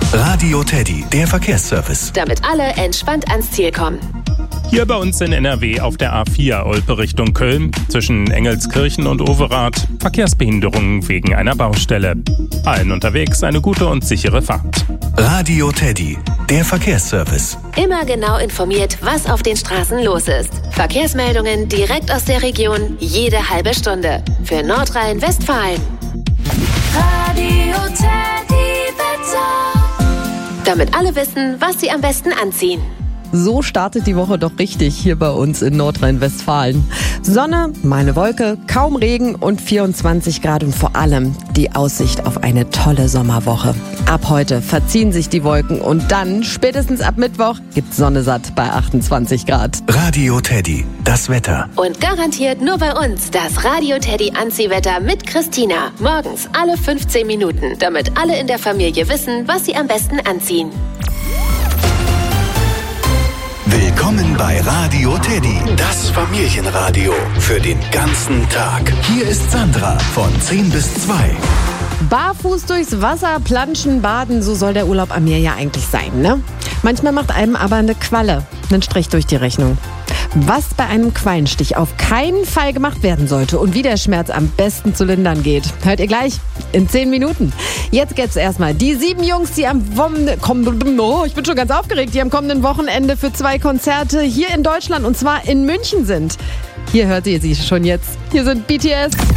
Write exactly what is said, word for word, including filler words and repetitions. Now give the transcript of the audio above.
Radio Teddy, der Verkehrsservice. Damit alle entspannt ans Ziel kommen. Hier bei uns in N R W auf der A vier Olpe Richtung Köln zwischen Engelskirchen und Overath Verkehrsbehinderungen wegen einer Baustelle. Allen unterwegs eine gute und sichere Fahrt. Radio Teddy, der Verkehrsservice. Immer genau informiert, was auf den Straßen los ist. Verkehrsmeldungen direkt aus der Region, jede halbe Stunde. Für Nordrhein-Westfalen. Radio Teddy Wetter. Damit alle wissen, was sie am besten anziehen. So startet die Woche doch richtig hier bei uns in Nordrhein-Westfalen. Sonne, mal eine Wolke, kaum Regen und vierundzwanzig Grad und vor allem die Aussicht auf eine tolle Sommerwoche. Ab heute verziehen sich die Wolken und dann, spätestens ab Mittwoch, gibt's Sonne satt bei achtundzwanzig Grad. Radio Teddy, das Wetter. Und garantiert nur bei uns das Radio Teddy Anziehwetter mit Christina. Morgens alle fünfzehn Minuten, damit alle in der Familie wissen, was sie am besten anziehen. Willkommen bei Radio Teddy, das Familienradio für den ganzen Tag. Hier ist Sandra von zehn bis zwei. Barfuß durchs Wasser, planschen, baden, so soll der Urlaub am Meer ja eigentlich sein, ne? Manchmal macht einem aber eine Qualle einen Strich durch die Rechnung. Was bei einem Quallenstich auf keinen Fall gemacht werden sollte und wie der Schmerz am besten zu lindern geht, hört ihr gleich in zehn Minuten. Jetzt gibt's erstmal die sieben Jungs, die am kommenden, oh, ich bin schon ganz aufgeregt, die am kommenden Wochenende für zwei Konzerte hier in Deutschland und zwar in München sind. Hier hört ihr sie schon jetzt. Hier sind B T S.